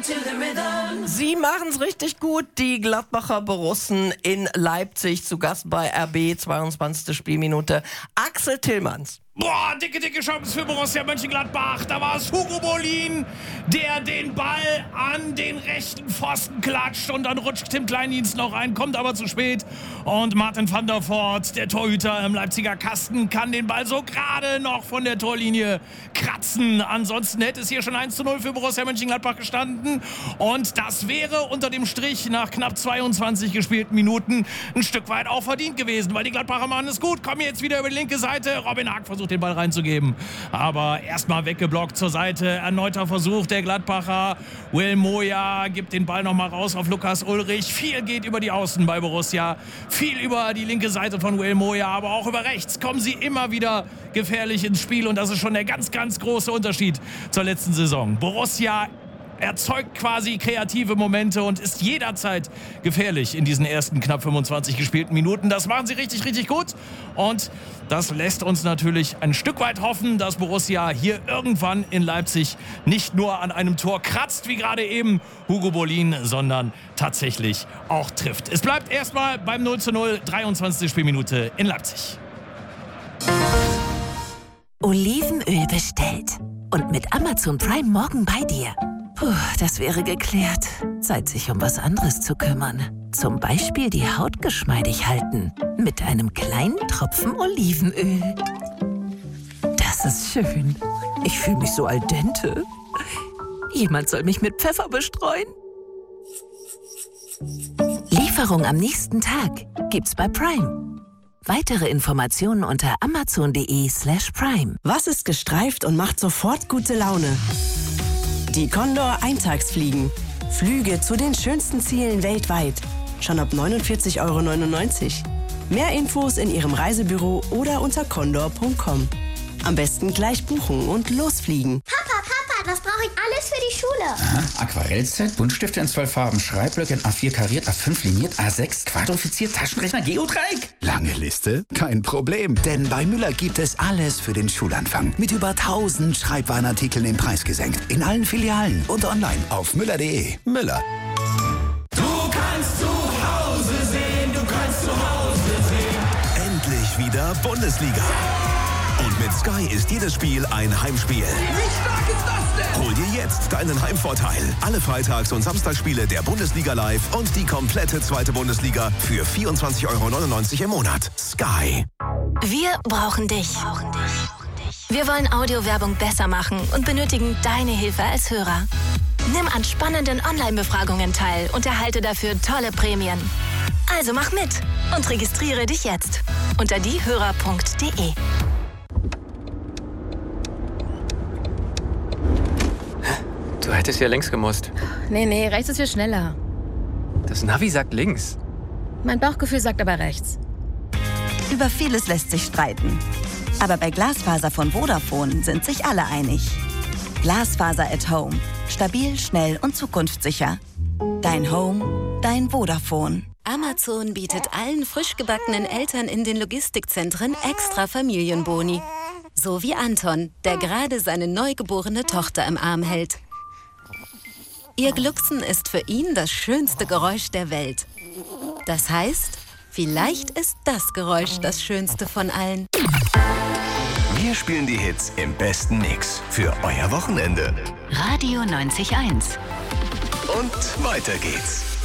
Sie machen es richtig gut, die Gladbacher Borussen in Leipzig, zu Gast bei RB, 22. Spielminute. Axel Tillmanns. Boah, dicke Chance für Borussia Mönchengladbach. Da war es Hugo Bolin, der den Ball an den rechten Pfosten klatscht und dann rutscht Tim Kleindienst noch rein, kommt aber zu spät. Und Martin van der Voort, der Torhüter im Leipziger Kasten, kann den Ball so gerade noch von der Torlinie kratzen. Ansonsten hätte es hier schon 1:0 für Borussia Mönchengladbach gestanden. Und das wäre unter dem Strich nach knapp 22 gespielten Minuten ein Stück weit auch verdient gewesen, weil die Gladbacher machen es gut, kommen jetzt wieder über die linke Seite. Robin Haag versucht den Ball reinzugeben, aber erstmal weggeblockt zur Seite. Erneuter Versuch der Gladbacher. Will Moya gibt den Ball nochmal raus auf Lukas Ullrich. Viel geht über die Außen bei Borussia, viel über die linke Seite von Will Moya, aber auch über rechts kommen sie immer wieder gefährlich ins Spiel und das ist schon der ganz große Unterschied zur letzten Saison. Borussia erzeugt quasi kreative Momente und ist jederzeit gefährlich in diesen ersten knapp 25 gespielten Minuten. Das machen sie richtig gut und das lässt uns natürlich ein Stück weit hoffen, dass Borussia hier irgendwann in Leipzig nicht nur an einem Tor kratzt, wie gerade eben Hugo Bolin, sondern tatsächlich auch trifft. Es bleibt erstmal beim 0:0, 23. Spielminute in Leipzig. Olivenöl bestellt und mit Amazon Prime morgen bei dir. Puh, das wäre geklärt. Zeit, sich um was anderes zu kümmern. Zum Beispiel die Haut geschmeidig halten. Mit einem kleinen Tropfen Olivenöl. Das ist schön. Ich fühle mich so al dente. Jemand soll mich mit Pfeffer bestreuen. Lieferung am nächsten Tag gibt's bei Prime. Weitere Informationen unter amazon.de/prime. Was ist gestreift und macht sofort gute Laune? Die Condor Eintagsfliegen. Flüge zu den schönsten Zielen weltweit. Schon ab 49,99 €. Mehr Infos in Ihrem Reisebüro oder unter condor.com. Am besten gleich buchen und losfliegen. Papa, was brauche ich alles für die Schule? Aha, Aquarellset, Buntstifte in 12 Farben, Schreibblöcke in A4 kariert, A5 liniert, A6 quadrifiziert, Taschenrechner, Geodreieck. Lange Liste? Kein Problem, denn bei Müller gibt es alles für den Schulanfang. Mit über 1000 Schreibwarenartikeln im Preis gesenkt. In allen Filialen und online auf müller.de. Müller. Du kannst zu Hause sehen, du kannst zu Hause sehen. Endlich wieder Bundesliga. Und mit Sky ist jedes Spiel ein Heimspiel. Wie stark ist das denn? Hol dir jetzt deinen Heimvorteil. Alle Freitags- und Samstagsspiele der Bundesliga live und die komplette zweite Bundesliga für 24,99 € im Monat. Sky. Wir brauchen dich. Wir wollen Audiowerbung besser machen und benötigen deine Hilfe als Hörer. Nimm an spannenden Online-Befragungen teil und erhalte dafür tolle Prämien. Also mach mit und registriere dich jetzt unter diehörer.de. Du hättest ja links gemusst. Nee, rechts ist viel schneller. Das Navi sagt links. Mein Bauchgefühl sagt aber rechts. Über vieles lässt sich streiten. Aber bei Glasfaser von Vodafone sind sich alle einig. Glasfaser at Home. Stabil, schnell und zukunftssicher. Dein Home, dein Vodafone. Amazon bietet allen frisch gebackenen Eltern in den Logistikzentren extra Familienboni. So wie Anton, der gerade seine neugeborene Tochter im Arm hält. Ihr Glucksen ist für ihn das schönste Geräusch der Welt. Das heißt, vielleicht ist das Geräusch das schönste von allen. Wir spielen die Hits im besten Mix für euer Wochenende. Radio 90.1. Und weiter geht's.